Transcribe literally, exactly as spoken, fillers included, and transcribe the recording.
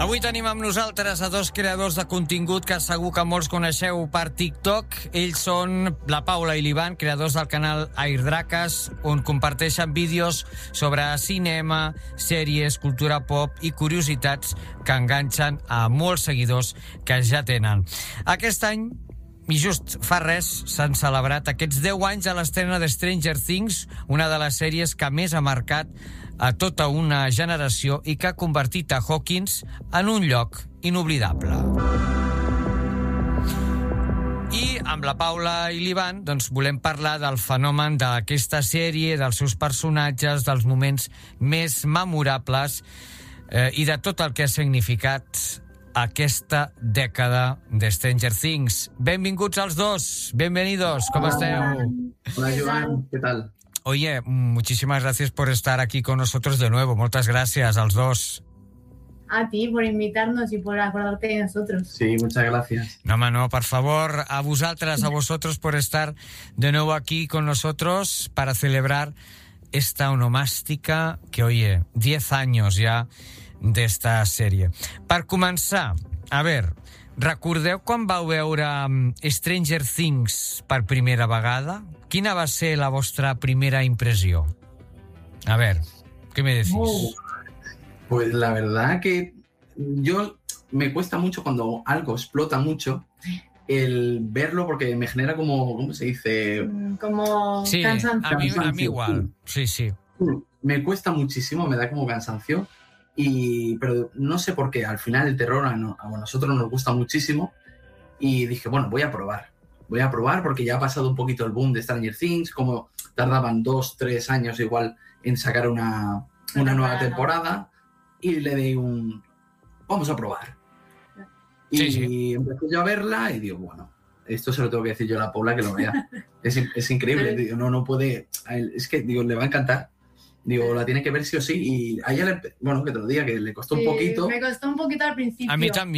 Avui tenim amb nosaltres a dos creadors de contingut que segur que molts coneixeu per TikTok. Ells són la Paula i l'Ivan, creadors del canal Airdraques, on comparteixen vídeos sobre cinema, sèries, cultura pop i curiositats que enganxen a molts seguidors que ja tenen. Aquest any, i just fa res, s'han celebrat aquests deu anys a l'estrena de Stranger Things, una de les sèries que més ha marcat a tota una generació i que ha convertit a Hawkins en un lloc inoblidable. I amb la Paula i l'Ivan doncs, volem parlar del fenomen d'aquesta sèrie, dels seus personatges, dels moments més memorables eh, i de tot el que ha significat aquesta dècada de Stranger Things. Benvinguts als dos, bienvenidos, ¿cómo esteu? Hola Joan, ¿qué tal? Oye, muchísimas gracias por estar aquí con nosotros de nuevo. Muchas gracias a los dos. A ti por invitarnos y por acordarte de nosotros. Sí, muchas gracias. No, mano, por favor, a vosotras, a vosotros por estar de nuevo aquí con nosotros para celebrar esta onomástica que, oye, diez años ya d'esta sèrie. Per començar, a veure, recordeu quan vau veure Stranger Things per primera vegada? Quina va ser la vostra primera impressió? A ver, ¿qué me decís? Oh, pues la verdad que yo me cuesta mucho cuando algo explota mucho el verlo porque me genera como, ¿cómo se dice? Como sí, cansancio. A mí, a mí igual, sí, sí. Me cuesta muchísimo, me da como cansancio, y, pero no sé por qué, al final el terror a, a nosotros nos gusta muchísimo y dije, bueno, voy a probar. Voy a probar porque ya ha pasado un poquito el boom de Stranger Things, como tardaban dos, tres años igual en sacar una, una nueva temporada, y le di un... vamos a probar. Y sí, sí. empecé yo a verla y digo, bueno, esto se lo tengo que decir yo a la Paula que lo vea. es, es increíble, digo, no, no puede... Es que digo, le va a encantar. Digo, la tiene que ver sí o sí, y a ella, le, bueno, que te lo diga, que le costó Sí, un poquito. Me costó un poquito al principio. A mí también.